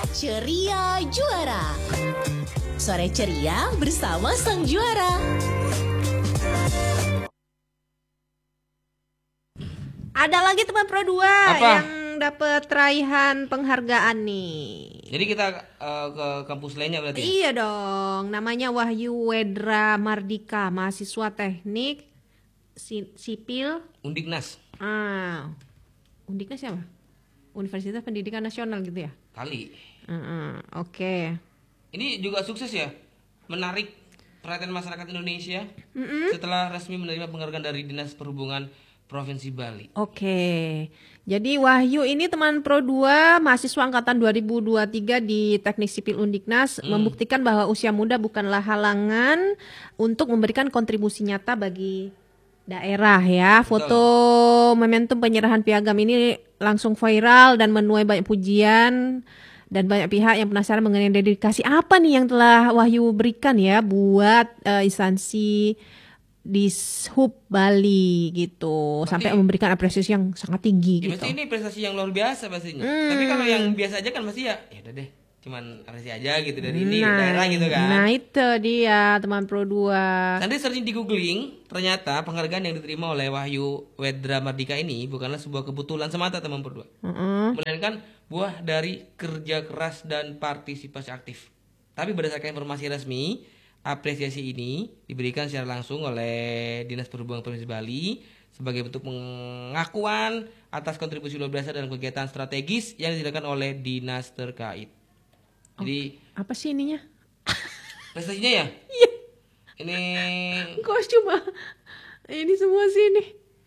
Ceria Juara. Sore ceria bersama sang juara. Ada lagi teman Pro 2 yang dapat raihan penghargaan nih. Jadi kita ke kampus lainnya berarti? Iya dong, namanya Wahyu Wedra Mardika, mahasiswa teknik sipil Undiknas. Undiknas siapa? Universitas Pendidikan Nasional gitu ya? Kali. Oke. Ini juga sukses ya, menarik perhatian masyarakat Indonesia setelah resmi menerima penghargaan dari Dinas Perhubungan Provinsi Bali. Oke. Jadi Wahyu ini teman Pro 2, mahasiswa angkatan 2023 di Teknik Sipil Undiknas, membuktikan bahwa usia muda bukanlah halangan untuk memberikan kontribusi nyata bagi daerah ya. Foto momentum penyerahan piagam ini langsung viral dan menuai banyak pujian dan banyak pihak yang penasaran mengenai dedikasi apa nih yang telah Wahyu berikan ya buat instansi di Hub Bali gitu. Berarti, sampai memberikan apresiasi yang sangat tinggi gitu. Pasti ini prestasi yang luar biasa pastinya. Tapi kalau yang biasa aja kan pasti ya udah deh, cuman apresiasi aja gitu dari ini daerah gitu kan. Nah itu dia teman Pro 2. Nanti searching di googling, ternyata penghargaan yang diterima oleh Wahyu Wedra Mardika ini bukanlah sebuah kebetulan semata teman Pro 2. Melainkan buah dari kerja keras dan partisipasi aktif. Tapi berdasarkan informasi resmi, apresiasi ini diberikan secara langsung oleh Dinas Perhubungan Provinsi Bali sebagai bentuk pengakuan atas kontribusi luar biasa dalam kegiatan strategis yang dilakukan oleh dinas terkait. Jadi apa sih ininya? prestasinya ya? Iya. Ini kok cuma ini semua sih ini.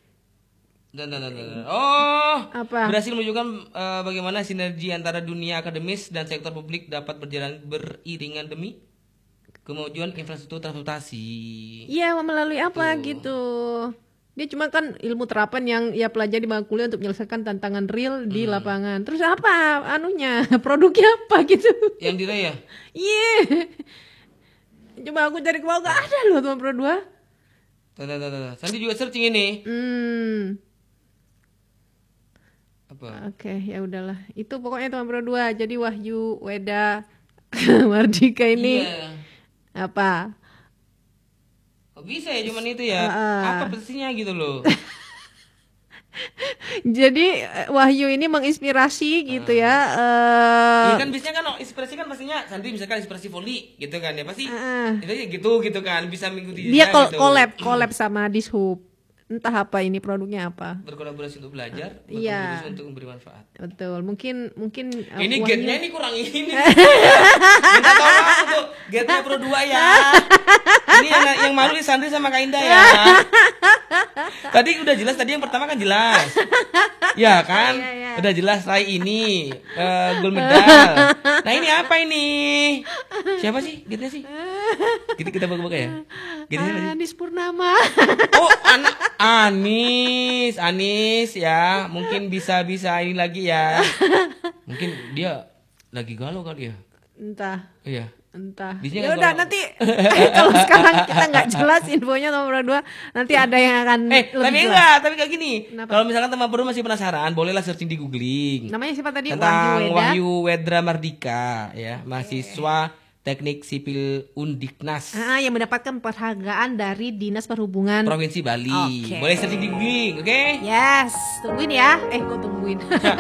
Apa? Berhasil menunjukkan bagaimana sinergi antara dunia akademis dan sektor publik dapat berjalan beriringan demi kemajuan infrastruktur transportasi. Iya, melalui apa gitu. Dia cuma kan ilmu terapan yang ia pelajari di bangku kuliah untuk menyelesaikan tantangan real di lapangan. Terus apa anunya? Produknya apa gitu. Yang diraih ya? Iya. Coba aku cari ke bawah, gak ada loh teman Pro 2. Sandy juga searching ini. Apa? Oke, ya udahlah. Itu pokoknya teman Pro 2. Jadi Wahyu Weda Mardika ini apa? Kok bisa ya cuman itu ya? Apa persisnya gitu loh. Jadi Wahyu ini menginspirasi gitu ya. Iya kan biasanya kan inspirasi kan pastinya Sandri misalkan inspirasi volley gitu kan ya pasti. Gitu kan bisa mengikuti dia gitu. collab sama Dishub. Entah apa ini produknya apa. Berkolaborasi untuk belajar, berkontribusi untuk memberi manfaat. Betul. Mungkin ini gate-nya ini kurang ini. Minta tolong untuk gate-nya Pro 2 ya. Ini yang malu Sandri sama Kak Indah ya. Tadi udah jelas, tadi yang pertama kan jelas. Ya kan? Udah jelas raih ini gold medal. Nah, ini apa ini? Siapa sih gate-nya sih? Kita buka-buka ya. Anis Purnama. Oh, Anis ya, mungkin bisa ini lagi ya. Mungkin dia lagi galau kali ya. Entah. Iya. Entah. Ya udah nanti kalau sekarang kita nggak jelas infonya nomor 2, nanti ada yang akan tapi kayak gini. Kalau misalkan teman baru masih penasaran, bolehlah searching di googling. Namanya siapa tadi? Tentang Wahyu Wedra Mardika ya, mahasiswa Teknik Sipil Undiknas. Yang mendapatkan penghargaan dari Dinas Perhubungan Provinsi Bali. Boleh searching di googling, oke? Yes, tungguin ya. Kok tungguin?